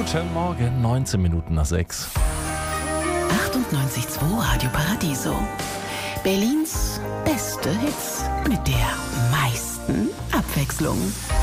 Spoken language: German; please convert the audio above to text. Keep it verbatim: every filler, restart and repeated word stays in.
Guten Morgen, neunzehn Minuten nach sechs. achtundneunzig Komma zwei Radio Paradiso. Berlins beste Hits mit der meisten Abwechslung.